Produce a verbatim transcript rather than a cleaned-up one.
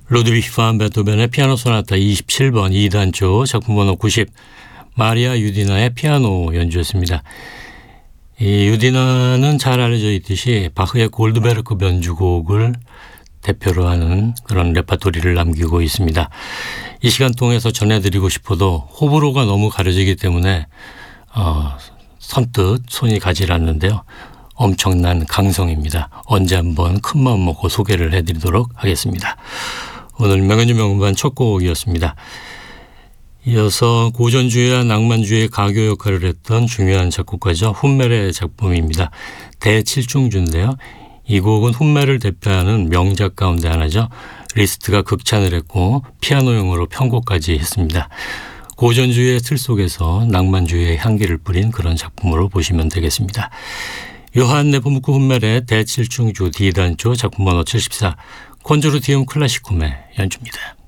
루드비히 반 베토벤의 피아노 소나타 이십칠 번 이 단조 작품 번호 구십 마리아 유디나의 피아노 연주였습니다. 이 유디나는 잘 알려져 있듯이 바흐의 골드베르크 변주곡을 대표로 하는 그런 레파토리를 남기고 있습니다. 이 시간 통해서 전해드리고 싶어도 호불호가 너무 가려지기 때문에 어, 선뜻 손이 가지 않는데요. 엄청난 강성입니다. 언제 한번 큰 마음 먹고 소개를 해드리도록 하겠습니다. 오늘 명연주 명음반 첫 곡이었습니다. 이어서 고전주의와 낭만주의의 가교 역할을 했던 중요한 작곡가죠. 훈멜의 작품입니다. 대칠중주인데요. 이 곡은 훈멜을 대표하는 명작 가운데 하나죠. 리스트가 극찬을 했고 피아노용으로 편곡까지 했습니다. 고전주의의 틀 속에서 낭만주의의 향기를 뿌린 그런 작품으로 보시면 되겠습니다. 요한 네포무크 훈멜의 대칠중주 D단조 작품 번호 칠십사 콘조르티움 클라시콤의 연주입니다.